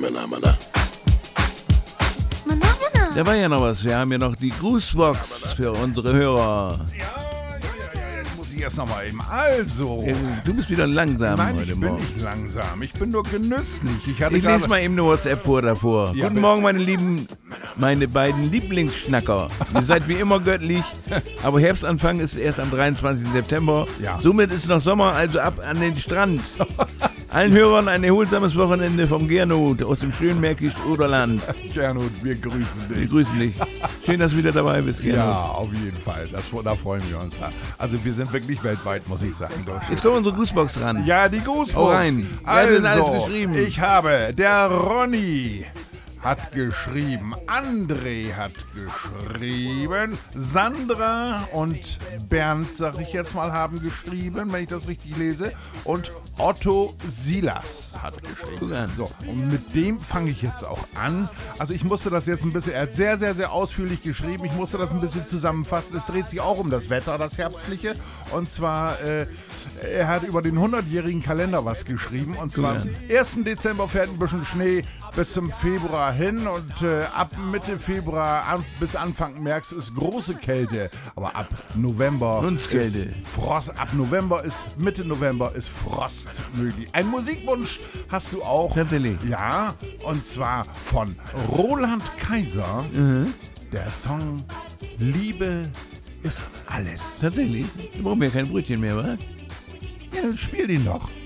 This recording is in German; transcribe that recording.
Da war ja noch was. Wir haben ja noch die Grußbox für unsere Hörer. Jetzt muss ich erst noch mal eben. Also. Du bist wieder langsam Nein, heute ich bin Morgen. nicht langsam. Ich bin nur genüsslich. Ich lese mal eben eine WhatsApp vor davor. Ja, Guten Morgen, meine Lieben, meine beiden Lieblingsschnacker. Ihr seid wie immer göttlich, aber Herbstanfang ist erst am 23. September. Ja. Somit ist noch Sommer, also ab an den Strand. Allen Hörern ein erholsames Wochenende vom Gernot aus dem schönen Märkisch-Oderland. Gernot, wir grüßen dich. Wir grüßen dich. Schön, dass du wieder dabei bist, Gernot. Ja, auf jeden Fall. Da freuen wir uns. Also wir sind wirklich weltweit, muss ich sagen. Jetzt kommt unsere Grußbox ran. Ja, die Grußbox. Hau rein. Wer hat denn alles Also, geschrieben? ich habe, der Ronny hat geschrieben, André hat geschrieben, Sandra und Bernd, sag ich jetzt mal, haben geschrieben, wenn ich das richtig lese, und Otto Silas hat geschrieben. Guck an. So, und mit dem fange ich jetzt auch an. Also ich musste das jetzt ein bisschen, er hat sehr, sehr, sehr ausführlich geschrieben, ich musste das ein bisschen zusammenfassen. Es dreht sich auch um das Wetter, das Herbstliche, und zwar, er hat über den 100-jährigen Kalender was geschrieben, und zwar am 1. Dezember fährt ein bisschen Schnee bis zum Februar hin, und ab Mitte Februar bis Anfang März ist große Kälte, aber ab November Hundskälte. ist Frost, ab November ist, Mitte November ist Frost möglich. Ein Musikwunsch hast du auch. Tatsächlich. Ja, und zwar von Roland Kaiser, der Song Liebe ist alles. Tatsächlich? Du brauchst ja kein Brötchen mehr, wa? Ja, dann spiel den doch.